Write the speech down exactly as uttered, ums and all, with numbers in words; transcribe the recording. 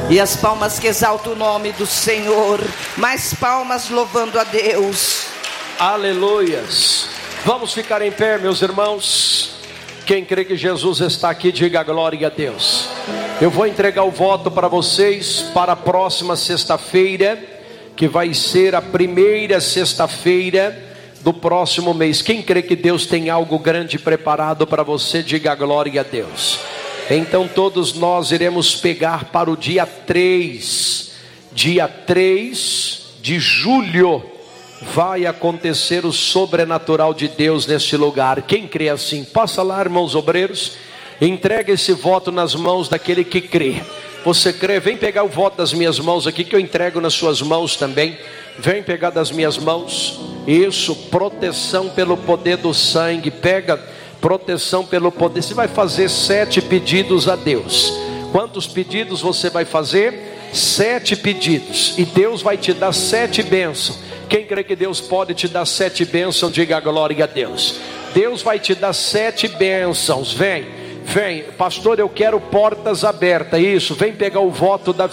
E as palmas que exaltam o nome do Senhor. Mais palmas louvando a Deus. Aleluias. Vamos ficar em pé, meus irmãos. Quem crê que Jesus está aqui, diga glória a Deus. Eu vou entregar o voto para vocês para a próxima sexta-feira, que vai ser a primeira sexta-feira do próximo mês. Quem crê que Deus tem algo grande preparado para você, diga glória a Deus. Então todos nós iremos pegar para o dia três, dia três de julho, vai acontecer o sobrenatural de Deus neste lugar. Quem crê assim? Passa lá, irmãos obreiros, entrega esse voto nas mãos daquele que crê. Você crê? Vem pegar o voto das minhas mãos aqui, que eu entrego nas suas mãos também. Vem pegar das minhas mãos. Isso, proteção pelo poder do sangue. Pega proteção pelo poder. Você vai fazer sete pedidos a Deus. Quantos pedidos você vai fazer? Sete pedidos. E Deus vai te dar sete bênçãos. Quem crê que Deus pode te dar sete bênçãos, diga glória a Deus. Deus vai te dar sete bênçãos. Vem, vem, pastor, eu quero portas abertas. Isso, vem pegar o voto da